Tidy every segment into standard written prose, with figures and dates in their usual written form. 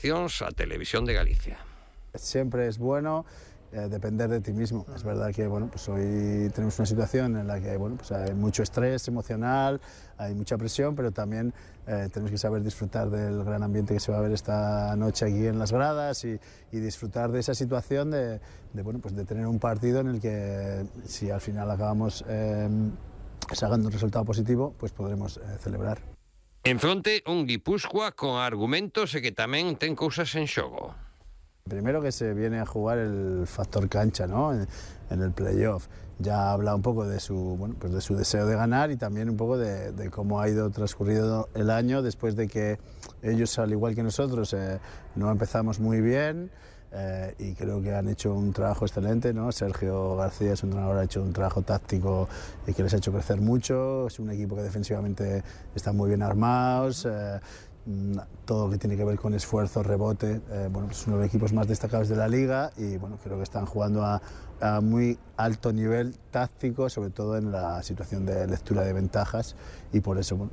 declaracións a Televisión de Galicia. Siempre es bueno depender de ti mismo. Es verdad que pues hoy tenemos una situación en la que pues hay mucho estrés emocional, hay mucha presión, pero también tenemos que saber disfrutar del gran ambiente que se va a ver esta noche aquí en las gradas y disfrutar de esa situación de tener un partido en el que si al final acabamos sacando un resultado positivo, pues podremos celebrar. En fronte, un Guipúzcoa con argumentos e que tamén ten cousas en xogo. Primero que se viene a jugar el factor cancha, ¿no? en el playoff. Ya habla un poco de su deseo de ganar y también un poco de cómo ha ido transcurrido el año después de que ellos, al igual que nosotros, no empezamos muy bien y creo que han hecho un trabajo excelente, ¿no? Sergio García, su entrenador, ha hecho un trabajo táctico que les ha hecho crecer mucho. Es un equipo que defensivamente está muy bien armados. Todo lo que tiene que ver con esfuerzo, rebote, es uno de los equipos más destacados de la liga y creo que están jugando a muy alto nivel táctico, sobre todo en la situación de lectura de ventajas y por eso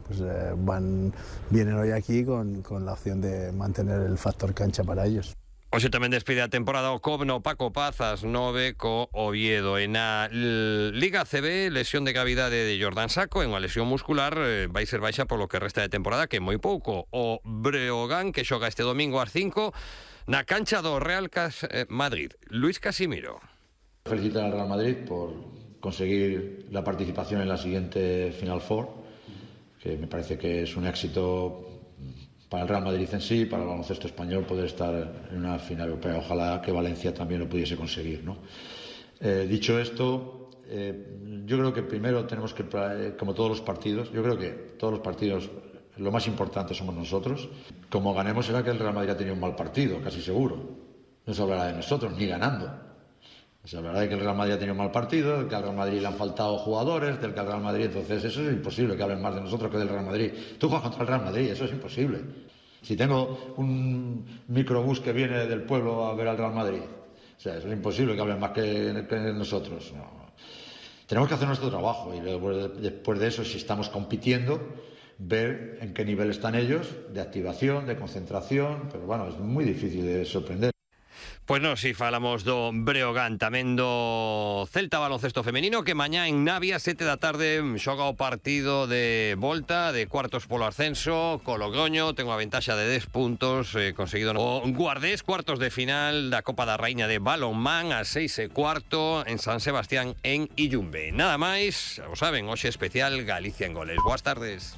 vienen hoy aquí con la opción de mantener el factor cancha para ellos. Hoxe tamén despide a temporada o Cobno Paco Paz ás 9 co Oviedo. En a Liga CB, lesión de cavidade de Jordan Sacco, en unha lesión muscular vai ser baixa polo que resta de temporada, que é moi pouco. O Breogán, que xoga este domingo ás 5 na cancha do Real Madrid. Luis Casimiro. Felicitar al Real Madrid por conseguir la participación en la siguiente Final Four, que me parece que es un éxito para el Real Madrid en sí, para el baloncesto español poder estar en una final europea. Ojalá que Valencia también lo pudiese conseguir, ¿no? Dicho esto, yo creo que primero tenemos que, como todos los partidos, yo creo que todos los partidos lo más importante somos nosotros. Como ganemos será que el Real Madrid ha tenido un mal partido, casi seguro. No se hablará de nosotros, ni ganando. Se hablará de que el Real Madrid ha tenido un mal partido, de que al Real Madrid le han faltado jugadores, del que al Real Madrid... Entonces eso es imposible, que hablen más de nosotros que del Real Madrid. Tú juegas contra el Real Madrid, eso es imposible. Si tengo un microbús que viene del pueblo a ver al Real Madrid, o sea, eso es imposible que hablen más que nosotros. No. Tenemos que hacer nuestro trabajo y después de eso, si estamos compitiendo, ver en qué nivel están ellos, de activación, de concentración, pero bueno, es muy difícil de sorprender. Pois non, si falamos do Breogán, tamén do Celta baloncesto femenino, que mañá en Navia, 7 da tarde, xoga o partido de volta de cuartos polo ascenso, co Logroño, ten unha ventaxa de 10 puntos, conseguido o Guardés, cuartos de final da Copa da Raíña de balonmán, a 6:15 en San Sebastián, en Illumbe. Nada máis, o saben, hoxe especial Galicia en Goles. Boas tardes.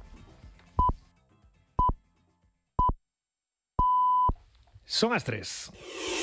Son as 3.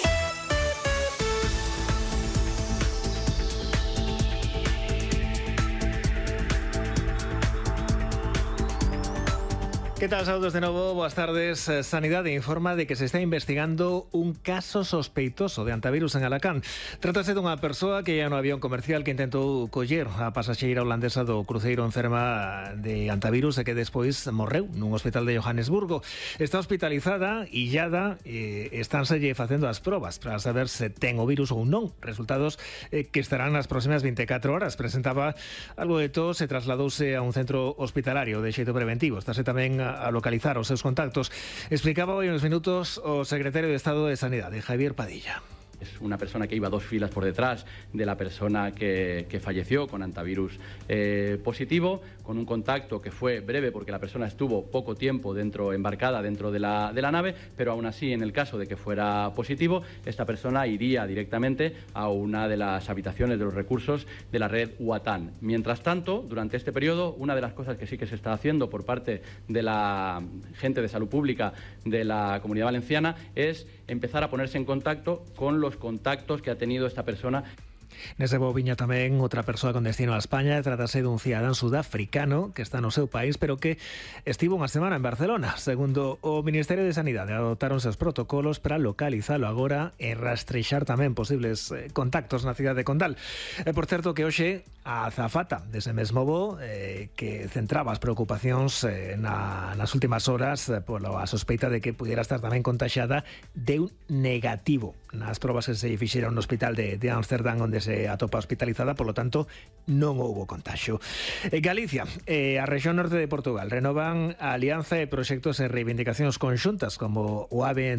¿Qué tal? Saludos de nuevo, buenas tardes. Sanidad informa de que se está investigando un caso sospeitoso de antivirus en Alacant. Trátase dunha persoa que ia no avión comercial que intentou coller a pasaxeira holandesa do cruceiro enferma de antivirus e que despois morreu nun hospital de Johannesburgo. Está hospitalizada, illada, e estánselle facendo as probas para saber se ten o virus ou non. Resultados que estarán nas próximas 24 horas. Presentaba algo de tos e trasladouse a un centro hospitalario de xeito preventivo. Estáse tamén a localizar os seus contactos. Explicaba hoy unos minutos o secretario de Estado de Sanidad, Javier Padilla. Es una persona que iba 2 filas por detrás de la persona que falleció con antivirus positivo, con un contacto que fue breve porque la persona estuvo poco tiempo embarcada dentro de la nave, pero aún así, en el caso de que fuera positivo, esta persona iría directamente a una de las habitaciones de los recursos de la red UATAN. Mientras tanto, durante este periodo, una de las cosas que sí que se está haciendo por parte de la gente de salud pública de la Comunidad Valenciana es empezar a ponerse en contacto con los contactos que ha tenido esta persona. Nese bo viña tamén outra persoa con destino a España. Trátase dun cidadán sudafricano que está no seu país, pero que estivo unha semana en Barcelona. Segundo o Ministerio de Sanidade, adoptáronse os protocolos para localizalo agora e rastrexar tamén posibles contactos na cidade de Condal. Por certo que hoxe a azafata dese mesmo voo que centraba as preocupacións nas últimas horas pola sospeita de que pudiera estar tamén contaxiada, deu negativo nas probas que se fixeron no hospital de Ámsterdam, onde se atopa hospitalizada, por lo tanto non houbo contagio. Galicia e a rexión norte de Portugal renovan a alianza e proxectos e reivindicacións conxuntas como o AVE